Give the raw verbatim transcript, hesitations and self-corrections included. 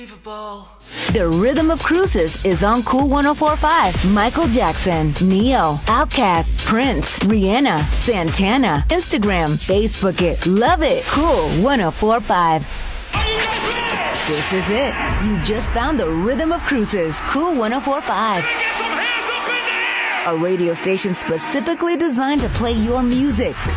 The Rhythm of Cruises is on Cool one oh four point five. Michael Jackson, Neo, Outkast, Prince, Rihanna, Santana. Instagram, Facebook it. Love it. Cool one oh four point five. This is it. You just found the Rhythm of Cruises. Cool one oh four point five. A radio station specifically designed to play your music.